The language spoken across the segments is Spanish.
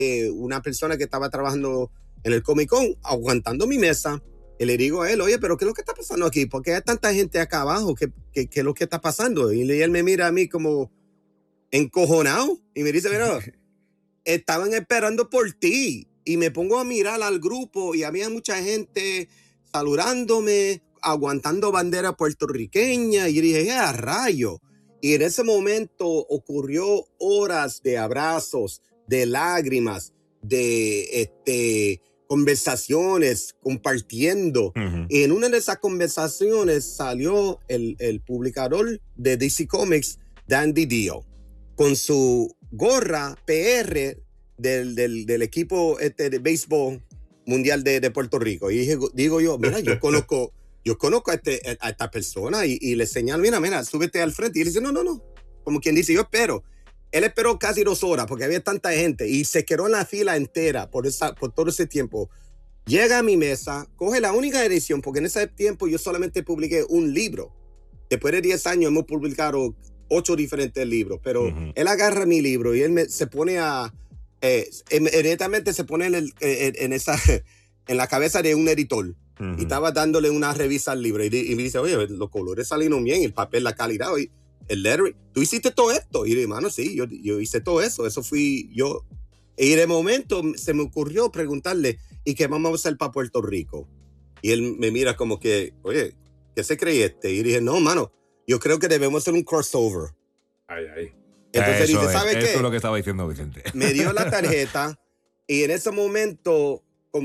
una persona que estaba trabajando en el Comic Con, aguantando mi mesa. Y le digo a él, oye, pero ¿qué es lo que está pasando aquí? ¿Por qué hay tanta gente acá abajo? ¿Qué es lo que está pasando? Y él me mira a mí como encojonado y me dice, mira, estaban esperando por ti. Y me pongo a mirar al grupo y había mucha gente saludándome, aguantando bandera puertorriqueña. Y dije, ¡a rayo! Y en ese momento ocurrió horas de abrazos, de lágrimas, de conversaciones, compartiendo. Y en una de esas conversaciones salió el publicador de DC Comics, Dan DiDio, con su gorra PR del equipo de béisbol mundial de Puerto Rico. Y digo yo, mira, yo conozco a esta persona y le señalo, mira, súbete al frente. Y él dice, no. Como quien dice, yo espero. Él esperó casi 2 horas porque había tanta gente y se quedó en la fila entera por todo ese tiempo. Llega a mi mesa, coge la única edición, porque en ese tiempo yo solamente publiqué un libro. Después de 10 años hemos publicado 8 diferentes libros, pero él agarra mi libro y él se pone inmediatamente se pone en la cabeza de un editor. Y estaba dándole una revisa al libro y me dice, oye, los colores salieron bien, el papel, la calidad, el lettering, tú hiciste todo esto. Y yo, hermano, sí, yo hice todo eso fui yo. Y de momento se me ocurrió preguntarle, ¿y qué vamos a hacer para Puerto Rico? Y él me mira como que, oye, ¿qué se cree Y dije, no, mano, yo creo que debemos hacer un crossover. Ay. Entonces eso dice, ¿sabe qué? Eso es lo que estaba diciendo Vicente. Me dio la tarjeta y en ese momento, como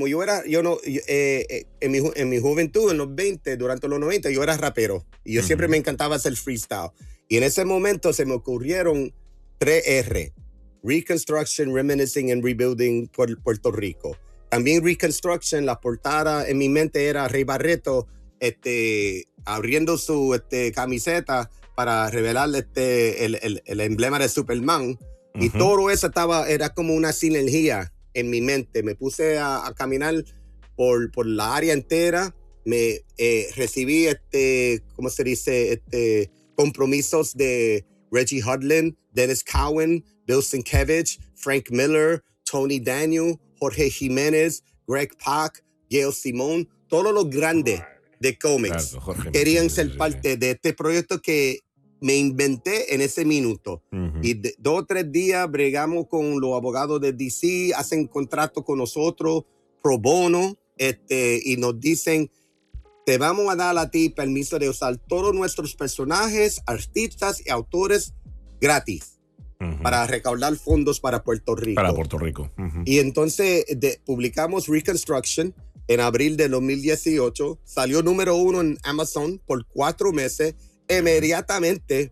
en mi juventud, en los 20, durante los 90, yo era rapero. Y yo siempre me encantaba hacer freestyle. Y en ese momento se me ocurrieron 3 R. Reconstruction, Reminiscing and Rebuilding Puerto Rico. También Reconstruction, la portada en mi mente era Rey Barreto abriendo su camiseta para revelar el emblema de Superman. Y todo eso era como una sinergia en mi mente. Me puse a caminar por la área entera. Me recibí ¿cómo se dice? Compromisos de Reggie Hudlin, Dennis Cowan, Bill Sienkiewicz, Frank Miller, Tony Daniel, Jorge Jiménez, Greg Pak, Gail Simón, todos los grandes de cómics querían ser parte de este proyecto que me inventé en ese minuto. Y 2 o 3 días bregamos con los abogados de DC, hacen contrato con nosotros pro bono, y nos dicen, te vamos a dar a ti permiso de usar todos nuestros personajes, artistas y autores gratis para recaudar fondos para Puerto Rico. Para Puerto Rico. Y entonces publicamos Reconstruction en abril de 2018. Salió número 1 en Amazon por 4 meses. Inmediatamente,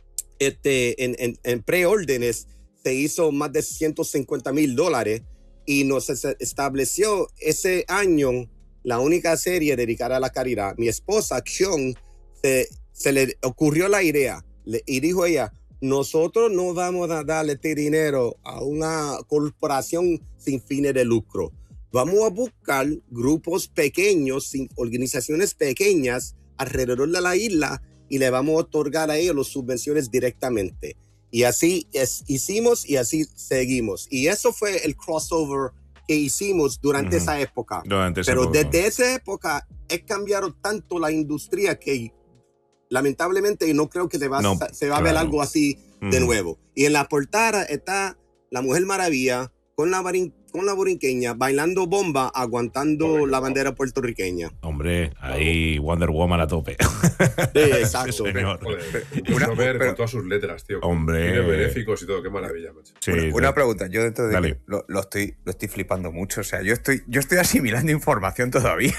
en preórdenes, se hizo más de $150,000 y nos estableció ese año la única serie dedicada a la caridad. Mi esposa, Kyung, se le ocurrió la idea y dijo ella, nosotros no vamos a darle este dinero a una corporación sin fines de lucro. Vamos a buscar grupos pequeños, organizaciones pequeñas alrededor de la isla y le vamos a otorgar a ellos las subvenciones directamente. Y así hicimos y así seguimos. Y eso fue el crossover que hicimos durante esa época. Pero desde esa época he cambiado tanto la industria que lamentablemente no creo que se va a ver algo así de nuevo. Y en la portada está la Mujer Maravilla con la borinqueña bailando bomba, aguantando la bandera puertorriqueña. Hombre, ahí Wonder Woman a tope. Sí, exacto. Joder, con todas sus letras, tío. Hombre. Benéficos y todo, qué maravilla, macho. Sí, una pregunta, yo dentro de lo estoy flipando mucho, o sea, yo estoy asimilando información todavía.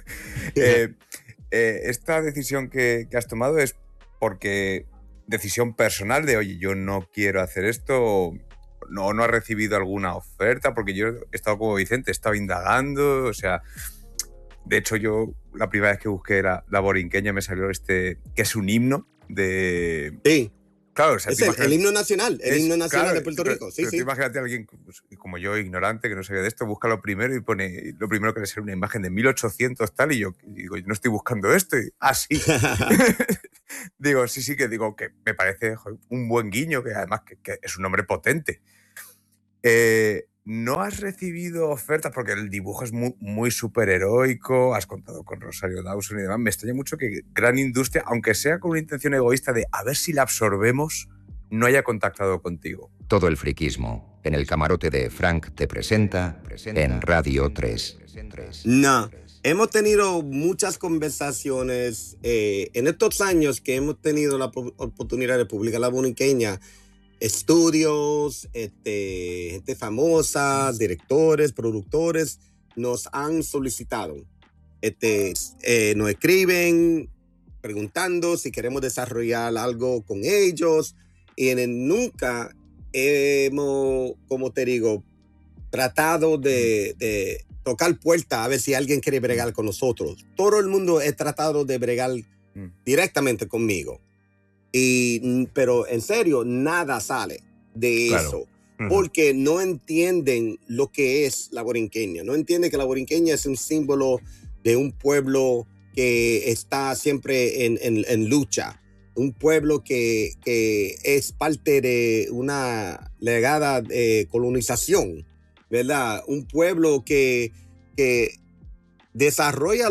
Esta decisión que has tomado es porque decisión personal de, oye, yo no quiero hacer esto, no has recibido alguna oferta, porque yo he estado como Vicente, he estado indagando, o sea, de hecho yo la primera vez que busqué la borinqueña me salió que es un himno de... Sí. Claro, o sea, es el himno nacional, de Puerto Rico. Sí, sí. Imagínate a alguien como yo, ignorante, que no sabía de esto, busca lo primero y pone lo primero que le sale una imagen de 1800 tal, y yo digo, yo no estoy buscando esto. Y, sí. Digo, sí, que digo que me parece un buen guiño, que además que es un nombre potente. ¿no has recibido ofertas? Porque el dibujo es muy, muy superheroico, has contado con Rosario Dawson y demás. Me extraña mucho que gran industria, aunque sea con una intención egoísta de a ver si la absorbemos, no haya contactado contigo. Todo el friquismo en el camarote de Frank te presenta en Radio 3. No, hemos tenido muchas conversaciones en estos años que hemos tenido la oportunidad de publicar La Borinqueña. Estudios, gente famosa, directores, productores, nos han solicitado. Nos escriben preguntando si queremos desarrollar algo con ellos y nunca hemos, como te digo, tratado de tocar puerta a ver si alguien quiere bregar con nosotros. Todo el mundo ha tratado de bregar directamente conmigo. Pero en serio, nada sale de eso. Porque no entienden lo que es la borinqueña. No entienden que la borinqueña es un símbolo de un pueblo que está siempre en lucha. Un pueblo que es parte de una legada colonización, ¿verdad? Un pueblo que desarrolla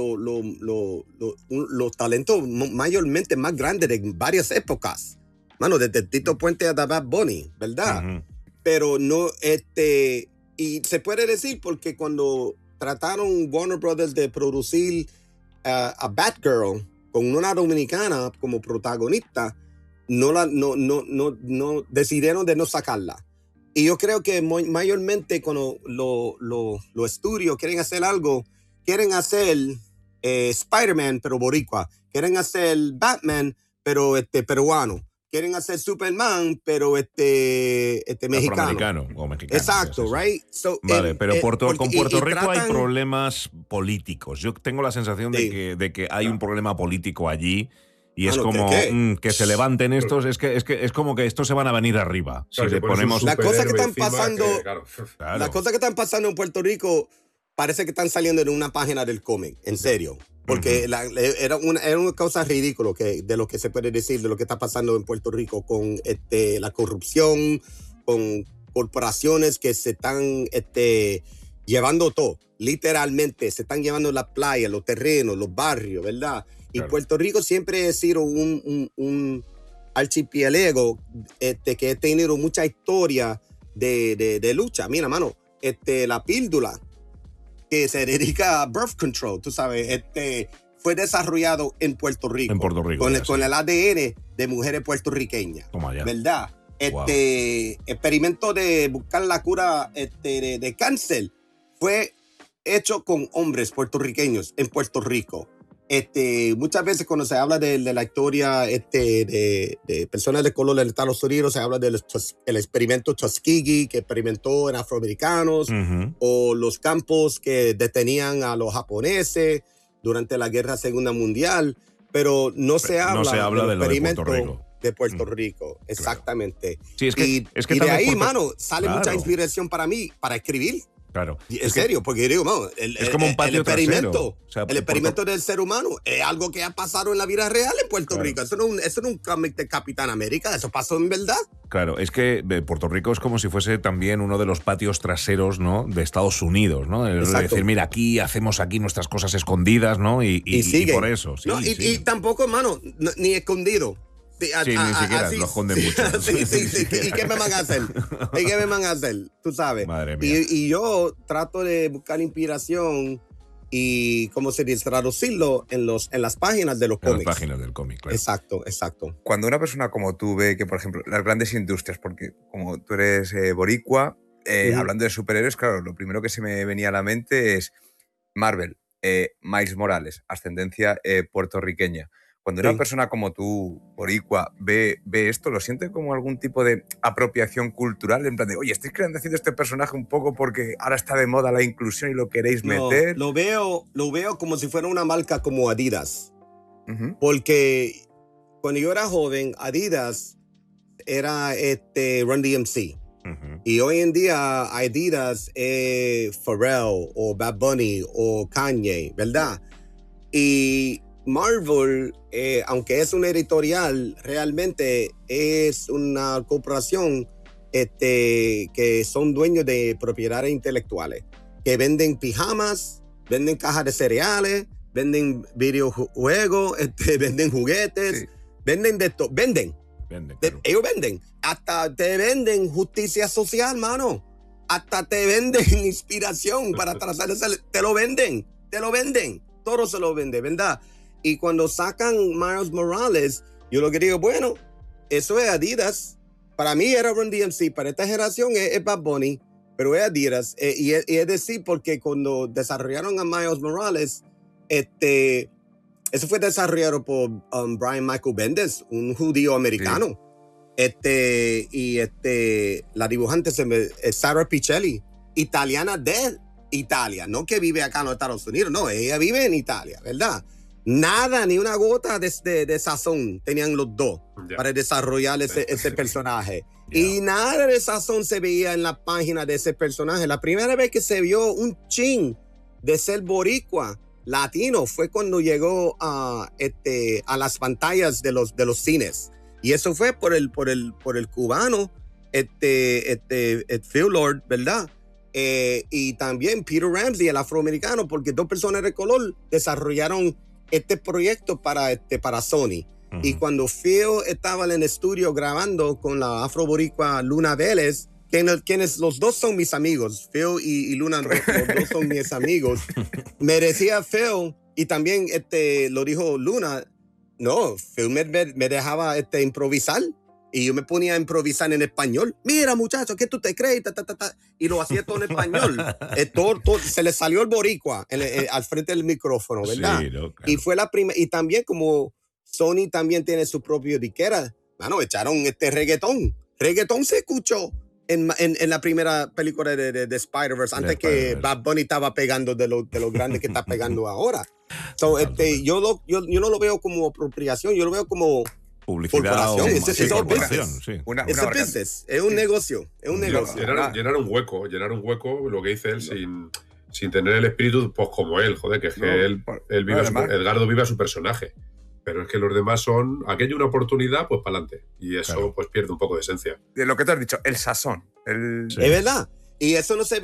los talentos mayormente más grandes de varias épocas. Mano, desde Tito Puente a Bad Bunny, ¿verdad? Pero no, y se puede decir porque cuando trataron Warner Brothers de producir a Batgirl con una dominicana como protagonista, no decidieron de no sacarla. Y yo creo que mayormente cuando los estudios quieren hacer algo, quieren hacer Spider-Man, pero boricua. Quieren hacer Batman, pero peruano. Quieren hacer Superman, pero mexicano. O mexicano. Exacto, sí. Right? So, vale, pero con Puerto Rico tratan... hay problemas políticos. Yo tengo la sensación de que hay un problema político allí. Y es como que se levanten estos, es como que estos se van a venir arriba. Claro, si le ponemos las cosas que están pasando, claro. las cosas que están pasando en Puerto Rico parece que están saliendo en una página del cómic, en serio. Porque era una cosa ridícula de lo que se puede decir de lo que está pasando en Puerto Rico con la corrupción, con corporaciones que se están llevando todo, literalmente, se están llevando las playas, los terrenos, los barrios, ¿verdad? Y claro. Puerto Rico siempre ha sido un archipiélago que ha tenido mucha historia de lucha. Mira, mano, la píldora que se dedica a birth control, tú sabes, fue desarrollado en Puerto Rico. En Puerto Rico. Con el ADN de mujeres puertorriqueñas. Toma ya. ¿Verdad? Wow. Experimento de buscar la cura de cáncer fue hecho con hombres puertorriqueños en Puerto Rico. Muchas veces cuando se habla de la historia de personas de color en Estados Unidos, se habla del experimento Tuskegee que experimentó en afroamericanos, o los campos que detenían a los japoneses durante la Segunda Guerra Mundial, pero no se habla del experimento de Puerto Rico. Exactamente. Claro. Sí, es que y de ahí, mano, sale mucha inspiración para mí, para escribir. Claro. En serio, porque digo, no, es como un patio experimento, o sea, el experimento del ser humano es algo que ha pasado en la vida real en Puerto Rico. Eso no es un cómic de Capitán América, eso pasó en verdad. Claro, es que Puerto Rico es como si fuese también uno de los patios traseros, ¿no?, de Estados Unidos, ¿no? Es decir, mira, hacemos aquí nuestras cosas escondidas, ¿no? Y por eso. Sí, y tampoco, hermano, ni escondido. Sí, ni siquiera lo esconden mucho. Sí. ¿Y qué me van a hacer? Tú sabes. Madre mía. Y yo trato de buscar inspiración y, ¿cómo se dice?, traducirlo en las páginas de los cómics. En las páginas del cómic, claro. Exacto. Cuando una persona como tú ve que, por ejemplo, las grandes industrias, porque como tú eres boricua, hablando de superhéroes, claro, lo primero que se me venía a la mente es Marvel, Miles Morales, ascendencia puertorriqueña. Cuando una persona como tú, boricua, ve esto, ¿lo siente como algún tipo de apropiación cultural? En plan de, oye, estáis haciendo este personaje un poco porque ahora está de moda la inclusión y lo queréis meter. Lo veo como si fuera una marca como Adidas. Porque cuando yo era joven, Adidas era Run DMC. Y hoy en día Adidas es Pharrell o Bad Bunny o Kanye, ¿verdad? Y Marvel, aunque es una editorial, realmente es una corporación que son dueños de propiedades intelectuales, que venden pijamas, venden cajas de cereales, venden videojuegos, venden juguetes, sí. Venden de todo, venden. Claro. Ellos venden. Hasta te venden justicia social, mano. Hasta te venden inspiración para trazar te lo venden. Todo se lo vende, ¿verdad? Y cuando sacan Miles Morales, yo lo que digo, bueno, eso es Adidas. Para mí era Run DMC, para esta generación es Bad Bunny, pero es Adidas. Y es decir, porque cuando desarrollaron a Miles Morales, eso fue desarrollado por Brian Michael Bendis, un judío americano. Sí. La dibujante es Sara Pichelli, italiana de Italia, no que vive acá en los Estados Unidos, no, ella vive en Italia, ¿verdad? Nada, ni una gota de sazón tenían los dos para desarrollar ese personaje. Y nada de sazón se veía en la página de ese personaje. La primera vez que se vio un chin de ser boricua latino fue cuando llegó a las pantallas de los cines. Y eso fue por el cubano, Phil Lord, ¿verdad? Y también Peter Ramsey, el afroamericano, porque dos personas de color desarrollaron este proyecto para Sony. Uh-huh. Y cuando Phil estaba en el estudio grabando con la afroboricua Luna Vélez, quienes los dos son mis amigos, Phil y Luna, los dos son mis amigos, me decía Phil, y también lo dijo Luna, no, Phil me dejaba improvisar, y yo me ponía a improvisar en español. Mira, muchacho, ¿qué tú te crees? Y lo hacía todo en español. Todo, se le salió el boricua al frente del micrófono, ¿verdad? Sí, no, claro. Y fue la primera. Y también como Sony también tiene su propio disquera, mano, echaron reggaetón. Reggaetón se escuchó en la primera película de Spider-Verse, antes que Bad Bunny estaba pegando de lo grande que está pegando ahora. So, yo no lo veo como apropiación, yo lo veo como publicidad o es un negocio. Llenar un hueco, lo que dice él sin tener el espíritu pues como él, joder, que es que él vive Edgardo vive a su personaje. Pero es que los demás son, aquello una oportunidad, pues para adelante. Y eso pues pierde un poco de esencia. De lo que te has dicho, el sazón. Es verdad. Y eso no se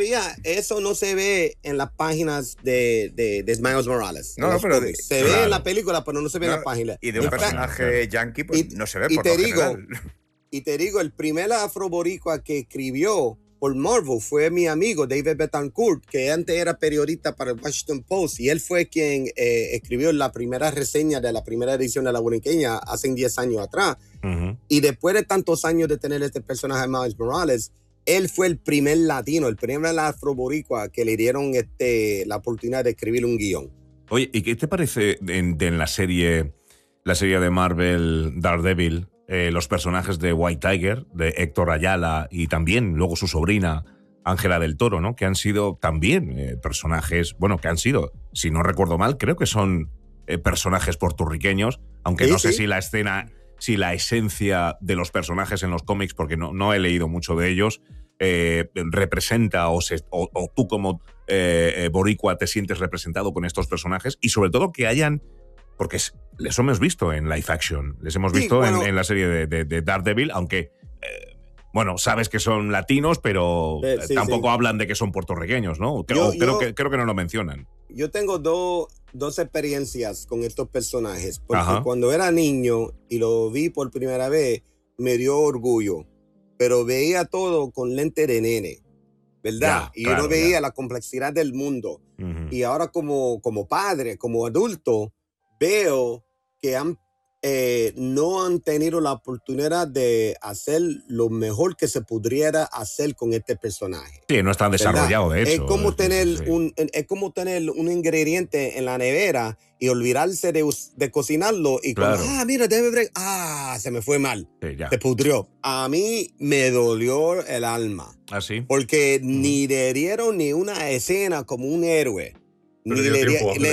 ve en las páginas de Miles Morales. No, pero se ve en la película, pero no se ve en la página. Y de un personaje yankee, pues no se ve por lo general. Y te digo, el primer afroboricua que escribió por Marvel fue mi amigo David Betancourt, que antes era periodista para el Washington Post, y él fue quien escribió la primera reseña de la primera edición de La Boriqueña hace 10 años atrás. Uh-huh. Y después de tantos años de tener este personaje Miles Morales, él fue el primer latino, el primer afroboricua que le dieron la oportunidad de escribir un guión. Oye, ¿y qué te parece en la serie de Marvel Daredevil? Los personajes de White Tiger, de Héctor Ayala y también luego su sobrina Ángela del Toro, ¿no? Que han sido también personajes, bueno, que han sido, si no recuerdo mal, creo que son personajes puertorriqueños, aunque sí, no sé si la esencia de los personajes en los cómics, porque no he leído mucho de ellos, representa o tú como boricua te sientes representado con estos personajes, y sobre todo que hayan, porque les hemos visto en live action, les hemos visto en la serie de Daredevil, aunque, sabes que son latinos, pero tampoco hablan de que son puertorriqueños, ¿no? Creo que no lo mencionan. Yo tengo dos experiencias con estos personajes, porque cuando era niño y lo vi por primera vez, me dio orgullo, pero veía todo con lente de nene, ¿verdad? Y yo no veía la complejidad del mundo. Uh-huh. Y ahora como padre, como adulto, veo que no han tenido la oportunidad de hacer lo mejor que se pudiera hacer con este personaje. Sí, no está desarrollado, de hecho. Es como tener un ingrediente en la nevera y olvidarse de cocinarlo y mira, se me fue mal. Sí, se pudrió. A mí me dolió el alma. ¿Ah, sí? Porque ni le dieron ni una escena como un héroe. Le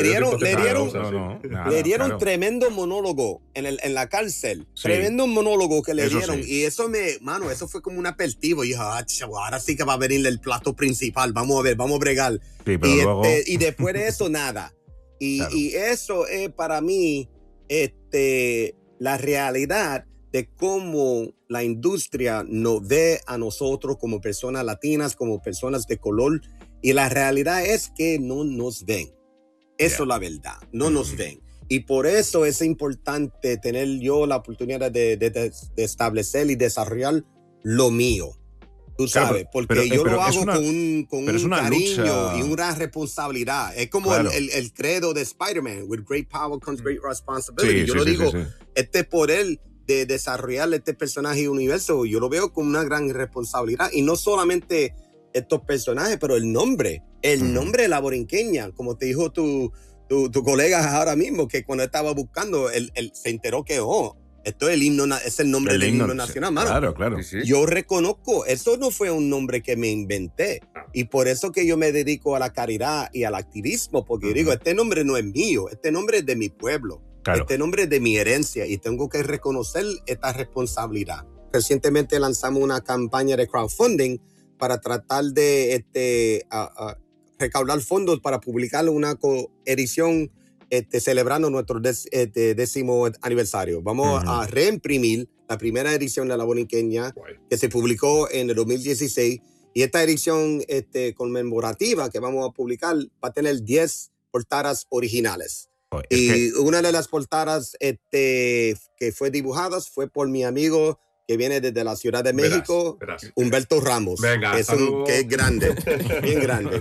dieron tremendo monólogo en la cárcel. Sí. Tremendo monólogo que le dieron. Sí. Y eso eso fue como un aperitivo. Y dije, ahora sí que va a venir el plato principal. Vamos a ver, vamos a bregar. Sí, pero luego... y después de eso, nada. Y eso es para mí la realidad de cómo la industria nos ve a nosotros como personas latinas, como personas de color, y la realidad es que no nos ven. Eso es la verdad, no nos ven. Y por eso es importante tener yo la oportunidad de establecer y desarrollar lo mío. Tú sabes, porque yo lo hago con un cariño lucha y una responsabilidad. Es como el credo de Spider-Man, with great power comes great responsibility. Sí, yo lo digo, este poder de desarrollar este personaje y universo, yo lo veo con una gran responsabilidad. Y no solamente estos personajes, pero el nombre de la borinqueña, como te dijo tu colega ahora mismo, que cuando estaba buscando, él se enteró que, esto es el himno, es el nombre del himno nacional, mano. Claro. Yo reconozco, eso no fue un nombre que me inventé. Y por eso que yo me dedico a la caridad y al activismo, porque yo digo, este nombre no es mío, este nombre es de mi pueblo, este nombre es de mi herencia y tengo que reconocer esta responsabilidad. Recientemente lanzamos una campaña de crowdfunding para tratar de recaudar fondos para publicar una coedición celebrando nuestro 10º aniversario. Vamos a reimprimir la primera edición de La Borinqueña que se publicó en el 2016, y esta edición conmemorativa que vamos a publicar va a tener 10 portadas originales. Y una de las portadas que fue dibujadas fue por mi amigo que viene desde la Ciudad de México, Humberto Ramos. Venga, que es grande, bien grande.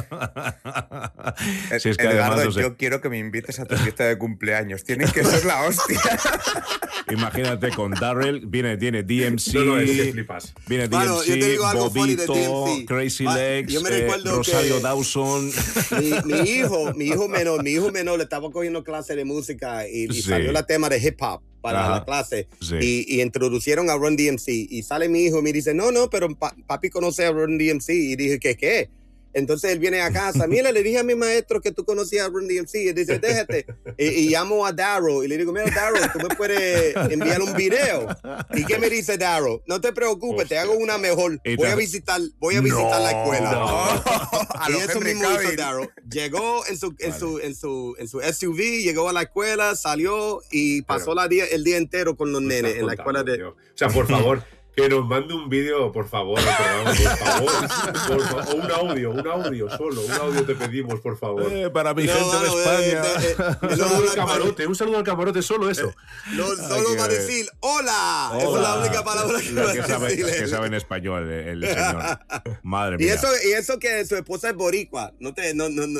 Si es que Edgardo, yo quiero que me invites a tu fiesta de cumpleaños. Tienes que ser la hostia. Imagínate con Darrell, tiene DMC, es que flipas. Viene Bueno, DMC, yo te digo algo funny de Bobito, DMC. Crazy Legs, yo me recuerdo Rosario que Dawson. Mi hijo menor le estaba cogiendo clase de música y salió el tema de hip hop para la clase y introducieron a Run DMC y sale mi hijo y me dice, no, pero papi conoce a Run DMC, y dije, ¿qué? Entonces él viene a casa, mira, le dije a mi maestro que tú conocías a Run DMC, y dice, déjate, y llamo a Darryl y le digo, mira, Darryl, tú me puedes enviar un video. ¿Y qué me dice Darryl? No te preocupes, te hago una mejor, voy a visitar la escuela. Y eso mismo hizo Darryl. Llegó en su SUV, llegó a la escuela, salió y pasó el día entero con los nenes en la escuela de... O sea, por favor, que nos mande un vídeo, por favor, por favor, o un audio solo, un audio te pedimos, por favor. Para mi gente de España. Un saludo al camarote, solo eso. Solo va a decir, ¡hola! Esa es la única palabra que va a decir. Que sabe en español el señor. Madre mía. Y eso que su esposa es boricua. No sé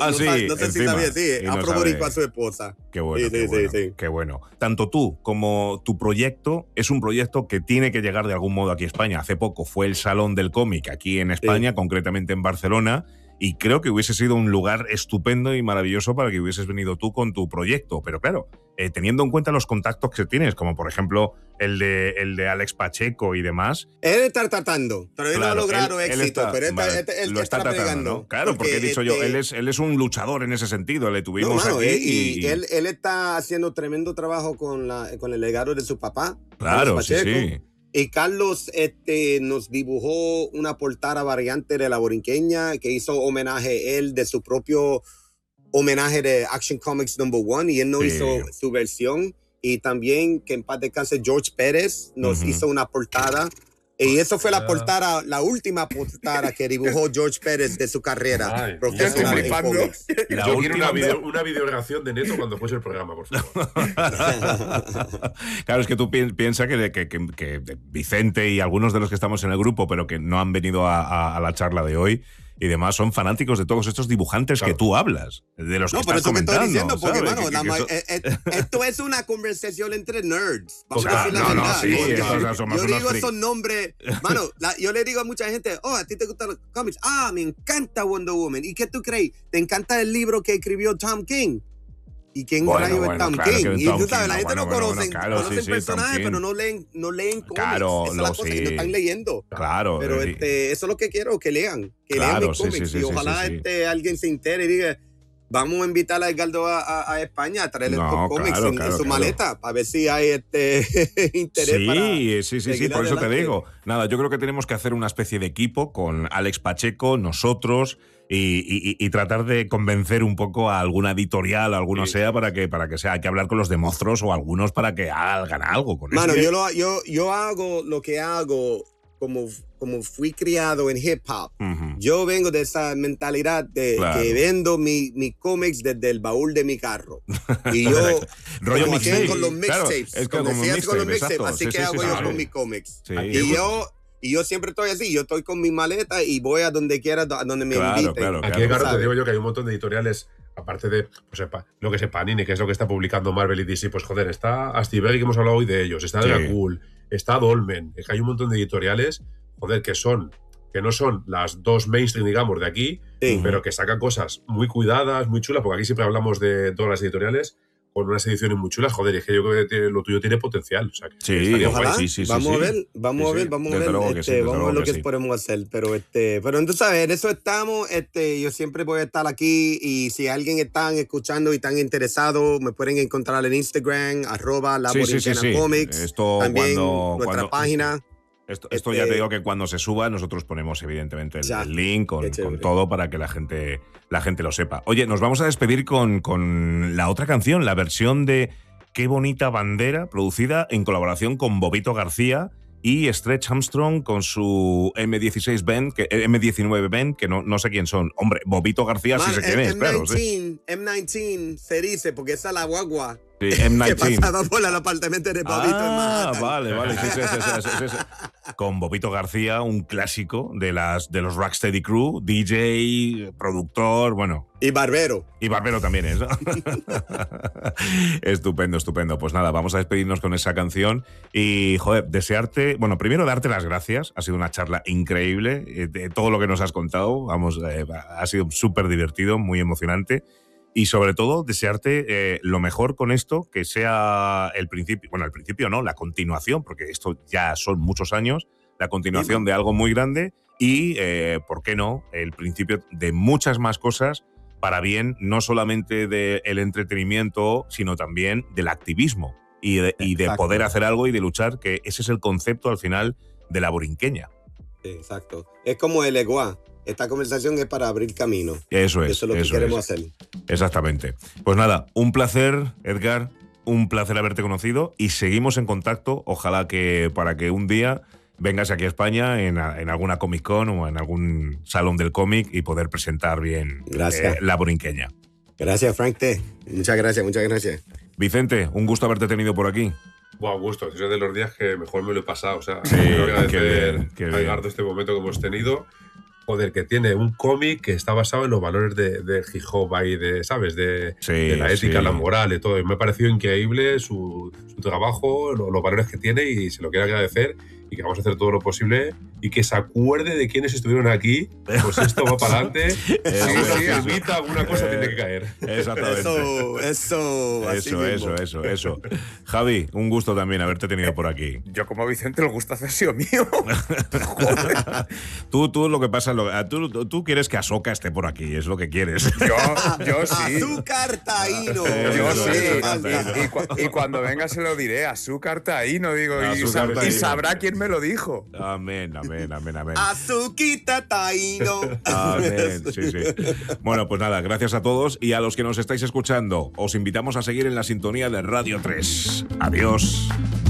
si sabía, afro-boricua su esposa. Qué bueno, qué bueno. Tanto tú como tu proyecto es un proyecto que tiene que llegar de algún modo aquí a España. Hace poco fue el Salón del Cómic aquí en España, concretamente en Barcelona, y creo que hubiese sido un lugar estupendo y maravilloso para que hubieses venido tú con tu proyecto. Pero claro, teniendo en cuenta los contactos que tienes, como por ejemplo el de Alex Pacheco y demás. Él está tratando, todavía no ha logrado éxito, pero él lo está tratando, ¿no? Claro, porque he dicho yo, él es un luchador en ese sentido, le tuvimos aquí. Y él está haciendo tremendo trabajo con el legado de su papá. Claro, sí. Y Carlos nos dibujó una portada variante de La Borinqueña que hizo homenaje él de su propio homenaje de Action Comics #1, y él no hizo su versión. Y también, que en paz descanse, George Pérez nos hizo una portada. Y eso fue la última portada que dibujó George Pérez de su carrera profesional en cómics. Yo quiero una videograbación de Neto cuando fuese el programa, por favor. Claro, es que tú piensas que Vicente y algunos de los que estamos en el grupo, pero que no han venido a la charla de hoy y demás, son fanáticos de todos estos dibujantes que tú hablas, de los que estás comentando. No, pero eso que estoy diciendo, porque, esto es una conversación entre nerds. Vamos a decir la verdad. Yo digo esos nombres, mano, yo le digo a mucha gente, a ti te gustan los cómics, me encanta Wonder Woman. ¿Y qué tú crees? ¿Te encanta el libro que escribió Tom King? ¿Y quién rayo es Tom King? Y tú sabes, la gente no conoce personajes, pero no leen cómics. Claro, esa es la cosa que no están leyendo. Claro. Pero eso es lo que quiero, que lean mis cómics. Y ojalá alguien se entere y diga, vamos a invitar a Edgardo a España a traerle estos cómics en su maleta, a ver si hay interés Sí, por eso te digo. Nada, yo creo que tenemos que hacer una especie de equipo con Alex Pacheco, nosotros, y tratar de convencer un poco a alguna editorial, alguno sea, para que sea. Hay que hablar con los de Monstruos o algunos para que hagan algo con eso. Yo hago lo que hago como fui criado en hip hop. Yo vengo de esa mentalidad de que vendo mis cómics desde el baúl de mi carro. Y yo rollo como mixtape. Con los mixtapes. Claro, como mixtape, así que hago yo con mis cómics. Sí. Y yo siempre estoy así, yo estoy con mi maleta y voy a donde quiera, a donde me inviten. Claro, te digo yo que hay un montón de editoriales, aparte de lo que es Panini, que es lo que está publicando Marvel y DC, pues joder, está Astiberri, que hemos hablado hoy de ellos, está Dracul, está Dolmen, es que hay un montón de editoriales, joder, que no son las dos mainstream, digamos, de aquí, pero que sacan cosas muy cuidadas, muy chulas, porque aquí siempre hablamos de todas las editoriales, con unas ediciones muy chulas, joder, y es que yo creo que lo tuyo tiene potencial. O sea, que ojalá. Vamos a ver lo que podemos hacer. Pero entonces, ¿sabes? En eso estamos. Yo siempre voy a estar aquí, y si alguien están escuchando y están interesados, me pueden encontrar en Instagram, @LaBorinquenaComics. Esto también nuestra página. Esto ya te digo que cuando se suba nosotros ponemos evidentemente el link con todo para que la gente lo sepa. Oye, nos vamos a despedir con la otra canción, la versión de Qué bonita bandera, producida en colaboración con Bobito García y Stretch Armstrong con su M16 band, M19 band, que no sé quién son. Hombre, Bobito García sí sé quién es, claro. M19 se dice porque esa es la guagua. Sí, M19. Que pasaba por el apartamento de Bobito en Manhattan. Vale. Sí. Con Bobito García, un clásico de los Rocksteady Crew, DJ, productor, bueno. Y barbero. Y barbero también es, ¿no? Estupendo. Pues nada, vamos a despedirnos con esa canción y, joder, desearte, bueno, primero darte las gracias. Ha sido una charla increíble. Todo lo que nos has contado, ha sido súper divertido, muy emocionante. Y sobre todo, desearte lo mejor con esto, que sea el principio, bueno, el principio no, la continuación, porque esto ya son muchos años, la continuación de algo muy grande y, ¿por qué no?, el principio de muchas más cosas para bien, no solamente del entretenimiento, sino también del activismo y de poder hacer algo y de luchar, que ese es el concepto al final de la borinqueña. Exacto. Es como el EGUA. Esta conversación es para abrir camino. Eso es. Eso es lo que queremos hacer. Exactamente. Pues nada, un placer, Edgar, un placer haberte conocido y seguimos en contacto. Ojalá que para que un día vengas aquí a España en alguna Comic Con o en algún salón del cómic y poder presentar bien la borinqueña. Gracias, Frank T. Muchas gracias. Vicente, un gusto haberte tenido por aquí. Buah, gusto. Es de los días que mejor me lo he pasado. O sea, sí, quiero agradecer qué a bien. Edgardo este momento que hemos tenido. Joder, que tiene un cómic que está basado en los valores de hip hop y ¿sabes? De la ética, la moral y todo. Y me ha parecido increíble su trabajo, los valores que tiene, y se lo quiero agradecer, y que vamos a hacer todo lo posible y que se acuerde de quienes estuvieron aquí. Pues esto va para adelante. Si invita, alguna cosa tiene que caer. Exactamente. Eso. Javi, un gusto también haberte tenido por aquí. Yo como Vicente, el gusto ha sido mío. Joder. Tú lo que pasa, tú quieres que Ahsoka esté por aquí, es lo que quieres. Yo sí. Azúcar taíno. Yo sí. Y cuando venga se lo diré, azúcar taíno, digo, y sabrá quién me lo dijo. Amén. Azuquita taíno. Amén, sí. Bueno, pues nada, gracias a todos y a los que nos estáis escuchando, os invitamos a seguir en la sintonía de Radio 3. Adiós.